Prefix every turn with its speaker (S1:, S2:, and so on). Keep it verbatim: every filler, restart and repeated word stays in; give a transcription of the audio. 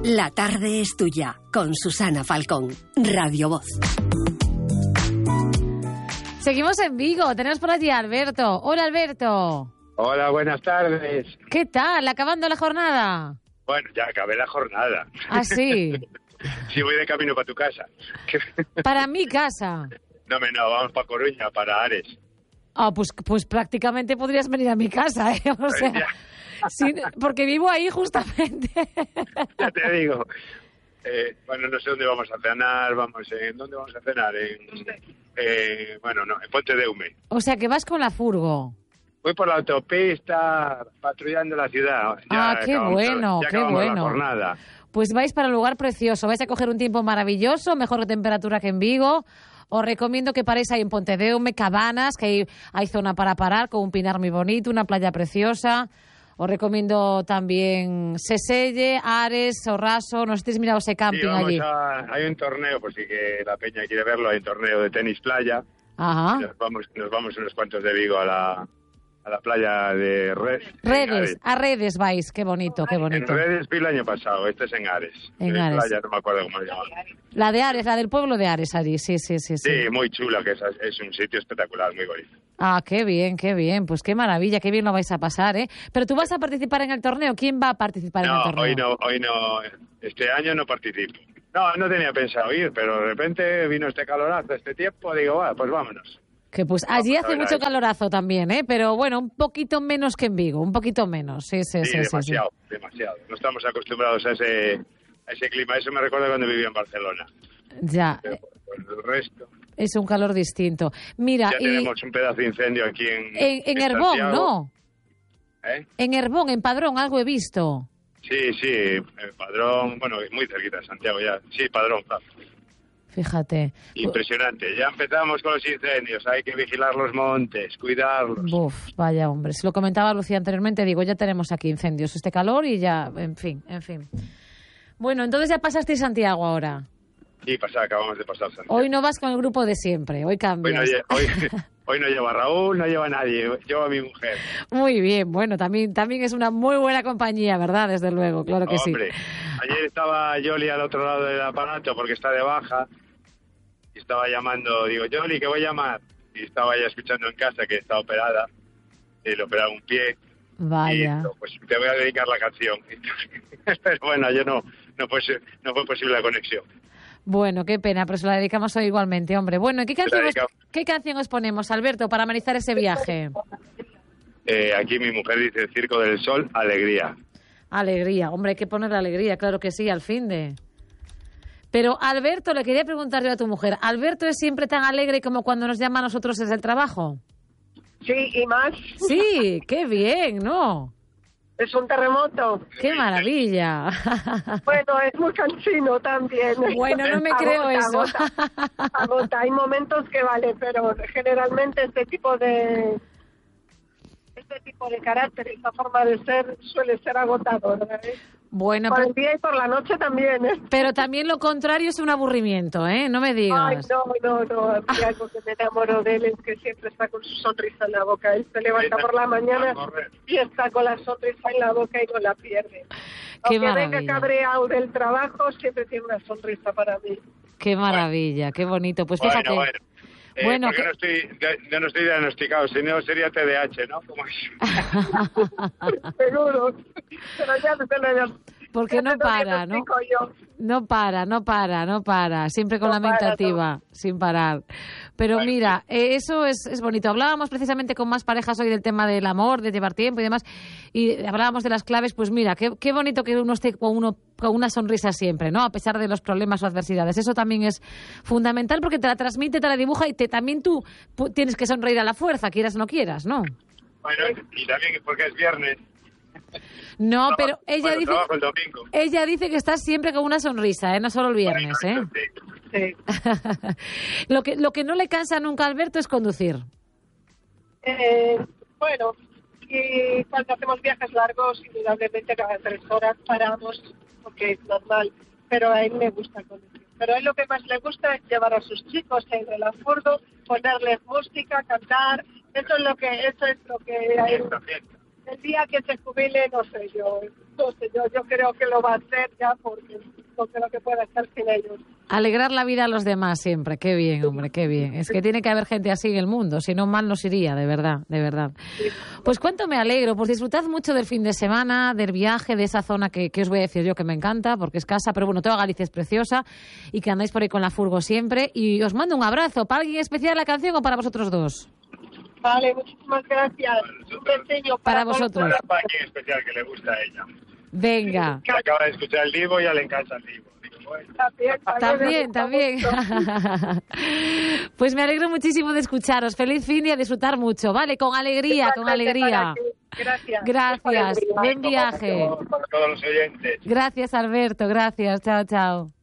S1: La tarde es tuya, con Susana Falcón, Radio Voz.
S2: Seguimos en Vigo, tenemos por allí a Alberto. Hola, Alberto.
S3: Hola, buenas tardes.
S2: ¿Qué tal? ¿Acabando la jornada?
S3: Bueno, ya acabé la jornada.
S2: ¿Ah, sí?
S3: Sí, voy de camino para tu casa.
S2: ¿Para mi casa?
S3: No, me no, vamos para Coruña, para Ares.
S2: Ah, pues, pues prácticamente podrías venir a mi casa, ¿eh? O sea, sí, porque vivo ahí justamente.
S3: Ya te digo. Eh, bueno, no sé dónde vamos a cenar, vamos, ¿en dónde vamos a cenar? En, eh, bueno, no, en Ponte de Ume.
S2: O sea, que vas con la furgo.
S3: Voy por la autopista, patrullando la ciudad. Ya
S2: ah, qué
S3: acabamos,
S2: bueno,
S3: ya
S2: qué
S3: acabamos
S2: bueno.
S3: la jornada.
S2: Pues vais para un lugar precioso, vais a coger un tiempo maravilloso, mejor temperatura que en Vigo. Os recomiendo que paréis ahí en Pontedeume, Cabanas, que hay, hay zona para parar, con un pinar muy bonito, una playa preciosa. Os recomiendo también Seselle, Ares, Sorraso, no sé si habéis mirado ese camping
S3: sí, vamos
S2: allí.
S3: A, hay un torneo, por si que la peña quiere verlo, hay un torneo de tenis playa.
S2: Ajá.
S3: Nos vamos, nos vamos unos cuantos de Vigo a la, a la playa de Red,
S2: Redes, a Redes vais, qué bonito, qué bonito.
S3: En Redes fui el año pasado, este es en Ares.
S2: En
S3: en
S2: Ares.
S3: Playa, no me acuerdo cómo se llama.
S2: La de Ares, la del pueblo de Ares allí, sí, sí, sí. Sí,
S3: sí muy chula, que es, es un sitio espectacular, muy bonito.
S2: Ah, qué bien, qué bien, pues qué maravilla, qué bien lo vais a pasar, ¿eh? Pero tú vas a participar en el torneo, ¿quién va a participar
S3: no,
S2: en el torneo?
S3: hoy no, hoy no, este año no participo. No, no tenía pensado ir, pero de repente vino este calorazo, este tiempo, digo, va, pues vámonos.
S2: Que pues
S3: Vamos
S2: allí hace mucho
S3: ahí.
S2: calorazo también, ¿eh? Pero bueno, un poquito menos que en Vigo, un poquito menos, sí, sí, sí.
S3: Sí,
S2: sí
S3: demasiado,
S2: sí.
S3: demasiado. No estamos acostumbrados a ese, a ese clima, eso me recuerda cuando vivía en Barcelona.
S2: Ya.
S3: Pero por el resto...
S2: Es un calor distinto. Mira,
S3: ya
S2: y
S3: tenemos un pedazo de incendio aquí en
S2: en, en
S3: en
S2: Herbón,
S3: Santiago.
S2: ¿no?
S3: ¿Eh?
S2: En Herbón, en Padrón, algo he visto.
S3: Sí, sí, el Padrón, bueno, muy cerquita de Santiago ya. Sí, Padrón, claro.
S2: Fíjate.
S3: Impresionante. Ya empezamos con los incendios, hay que vigilar los montes, cuidarlos.
S2: Buf, vaya hombre. Se lo comentaba Lucía anteriormente, digo, ya tenemos aquí incendios, este calor y ya, en fin, en fin. Bueno, entonces ya pasaste Santiago ahora.
S3: Sí, pasa, acabamos de pasar Santiago.
S2: Hoy no vas con el grupo de siempre, hoy cambias.
S3: Hoy no, lle- hoy, hoy no lleva a Raúl, no lleva a nadie, lleva a mi mujer.
S2: Muy bien, bueno, también, también es una muy buena compañía, ¿verdad? Desde luego, claro que
S3: Hombre,
S2: sí.
S3: ayer estaba Yoli al otro lado del aparato porque está de baja y estaba llamando, digo, Yoli, que voy a llamar. Y estaba ella escuchando en casa que está operada, y le operaba un pie.
S2: Vaya.
S3: Y digo, pues te voy a dedicar la canción. Pero bueno, ayer no, no, fue, no fue posible la conexión.
S2: Bueno, qué pena, pero se la dedicamos hoy igualmente, hombre. Bueno, ¿qué canción, os,
S3: dedicamos.
S2: ¿qué canción os ponemos, Alberto, para amenizar ese viaje?
S3: Eh, aquí mi mujer dice Circo del Sol, alegría.
S2: Alegría, hombre, hay que ponerle alegría, claro que sí, al fin de... Pero, Alberto, le quería preguntar yo a tu mujer, ¿Alberto es siempre tan alegre como cuando nos llama a nosotros desde el trabajo?
S4: Sí, y más.
S2: Sí, qué bien, ¿no?
S4: Es un terremoto.
S2: ¡Qué maravilla!
S4: Bueno, es muy cansino también.
S2: Bueno, no me creo eso.
S4: Agota, agota. Hay momentos que vale, pero generalmente este tipo de este tipo de carácter, esta forma de ser, suele ser agotador, ¿verdad?
S2: Bueno,
S4: por
S2: pero,
S4: el día y por la noche también, ¿eh?
S2: pero también lo contrario es un aburrimiento, ¿eh? No me digas.
S4: Ay, no, no, no. A mí algo que me enamoro de él es que siempre está con su sonrisa en la boca. Él se levanta por la mañana y está con la sonrisa en la boca y no la pierde.
S2: Qué
S4: Aunque
S2: maravilla.
S4: venga cabreado del trabajo, siempre tiene una sonrisa para mí.
S2: Qué maravilla, qué bonito. Pues fíjate.
S3: Bueno, bueno. Eh,
S2: Bueno,
S3: porque
S2: que-
S3: no, estoy, de- yo no estoy diagnosticado, si no sería T D A H, ¿no? Como es.
S4: Seguro. Pero ya te lo ya-
S2: Porque
S4: ya
S2: no
S4: te lo
S2: para, ¿no?
S4: diagnostico yo.
S2: No para, no para, no para. Siempre con
S4: No
S2: la mente
S4: para,
S2: activa, sin parar. Pero
S3: Bueno,
S2: mira, eh, eso es, es bonito. Hablábamos precisamente con más parejas hoy del tema del amor, de llevar tiempo y demás. Y hablábamos de las claves. Pues mira, qué, qué bonito que uno esté con, uno, con una sonrisa siempre, ¿no? A pesar de los problemas o adversidades. Eso también es fundamental porque te la transmite, te la dibuja y te, también tú pu- tienes que sonreír a la fuerza, quieras o no quieras, ¿no?
S3: Bueno, y también porque es viernes.
S2: No,
S3: Trabajo-
S2: pero ella
S3: bueno,
S2: dice...
S3: trabajo el domingo.
S2: Ella dice que estás siempre con una sonrisa, ¿eh? No solo el viernes, ¿eh?
S3: Bueno, sí.
S4: Sí.
S2: lo, que, lo que no le cansa nunca a Alberto es conducir.
S4: Eh, bueno, y cuando hacemos viajes largos, indudablemente cada tres horas paramos, porque es normal, pero a él le gusta conducir. Pero a él lo que más le gusta es llevar a sus chicos en el furgo, ponerles música, cantar, eso es lo que, eso es lo que a él,
S3: Fiesta, fiesta.
S4: el día que se jubile, no sé yo, no sé yo, yo creo que lo va a hacer ya porque no creo que pueda estar sin ellos.
S2: Alegrar la vida a los demás siempre, qué bien, hombre, qué bien. Es que tiene que haber gente así en el mundo, si no mal nos iría, de verdad, de verdad. Pues cuánto me alegro, pues disfrutad mucho del fin de semana, del viaje, de esa zona que, que os voy a decir yo que me encanta, porque es casa, pero bueno, toda Galicia es preciosa y que andáis por ahí con la furgo siempre. Y os mando un abrazo. ¿Para alguien especial la canción o para vosotros dos?
S4: Vale, muchísimas gracias. Un besillo
S2: Para,
S4: para
S2: vosotros.
S3: Para alguien especial que le gusta a ella.
S2: Venga.
S3: Que acaba de escuchar el Divo y ya le encanta el Divo.
S4: También,
S2: También, también. Pues me alegro muchísimo de escucharos. Feliz fin y a disfrutar mucho, ¿vale? Con alegría, con alegría.
S4: Gracias.
S2: Gracias. Buen viaje.
S3: Para todos los oyentes.
S2: Gracias, Alberto. Gracias. Chao, chao.